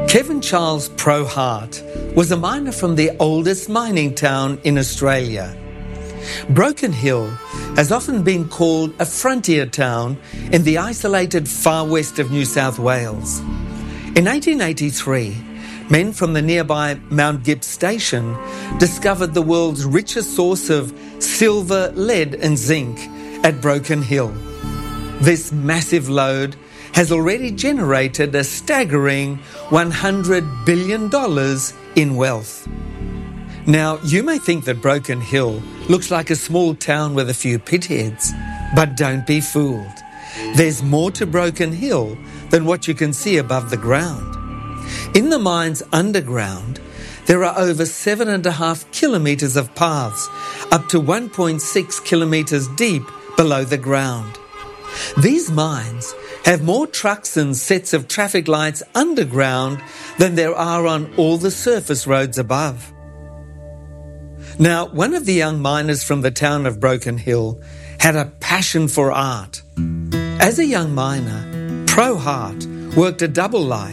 Kevin Charles Pro Hart was a miner from the oldest mining town in Australia. Broken Hill has often been called a frontier town in the isolated far west of New South Wales. In 1883, men from the nearby Mount Gibbs station discovered the world's richest source of silver, lead and zinc at Broken Hill. This massive lode has already generated a staggering $100 billion in wealth. Now, you may think that Broken Hill looks like a small town with a few pitheads, but don't be fooled. There's more to Broken Hill than what you can see above the ground. In the mines underground, there are over 7.5 kilometres of paths, up to 1.6 kilometres deep below the ground. These mines have more trucks and sets of traffic lights underground than there are on all the surface roads above. Now, one of the young miners from the town of Broken Hill had a passion for art. As a young miner, Pro Hart worked a double life.